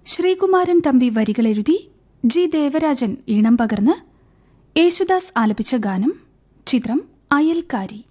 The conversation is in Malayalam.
ശ്രീകുമാരൻ തമ്പി വരികളെഴുതി ജി ദേവരാജൻ ഈണം പകർന്ന് യേശുദാസ് ആലപിച്ച ഗാനം. ചിത്രം അയൽക്കാരി.